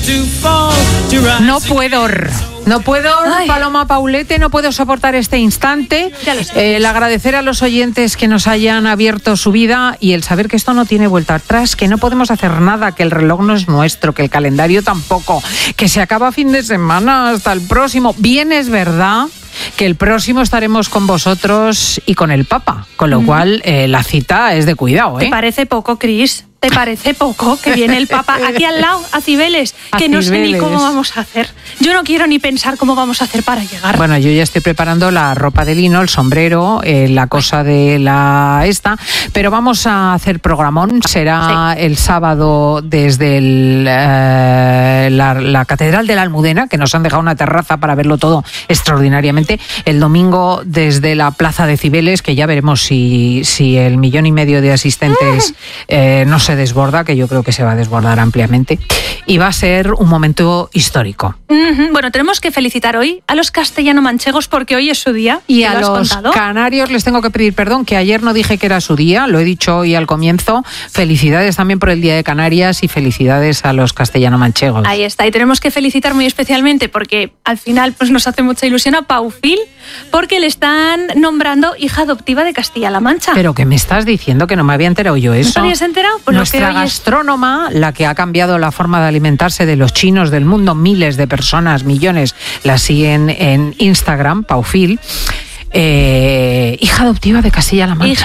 No puedo, Paloma Paulete, no puedo soportar este instante. El agradecer a los oyentes que nos hayan abierto su vida y el saber que esto no tiene vuelta atrás, que no podemos hacer nada, que el reloj no es nuestro, que el calendario tampoco, que se acaba fin de semana, hasta el próximo. Bien es verdad que el próximo estaremos con vosotros y con el Papa, con lo cual la cita es de cuidado, ¿eh? ¿Te parece poco, Cris? ¿Te parece poco que viene el Papa aquí al lado, a Cibeles? Que no sé ni cómo vamos a hacer. Yo no quiero ni pensar cómo vamos a hacer para llegar. Bueno, yo ya estoy preparando la ropa de lino, el sombrero, la cosa de la esta, pero vamos a hacer programón. Será el sábado desde la Catedral de la Almudena, que nos han dejado una terraza para verlo todo extraordinariamente. El domingo desde la Plaza de Cibeles, que ya veremos si el 1,5 millones de asistentes no se desborda, que yo creo que se va a desbordar ampliamente, y va a ser un momento histórico. Bueno, tenemos que felicitar hoy a los castellano-manchegos porque hoy es su día. Y a los canarios les tengo que pedir perdón, que ayer no dije que era su día, lo he dicho hoy al comienzo. Felicidades también por el Día de Canarias y felicidades a los castellano-manchegos. Ahí está, y tenemos que felicitar muy especialmente porque al final pues nos hace mucha ilusión a Paufil, porque le están nombrando hija adoptiva de Castilla-La Mancha. ¿Pero qué me estás diciendo? Que no me había enterado yo eso. ¿No te habías enterado? Pues nuestra gastrónoma, la que ha cambiado la forma de alimentarse de los chinos del mundo, miles de personas, millones, la siguen en Instagram, Paufil. Hija adoptiva de Castilla-La Mancha.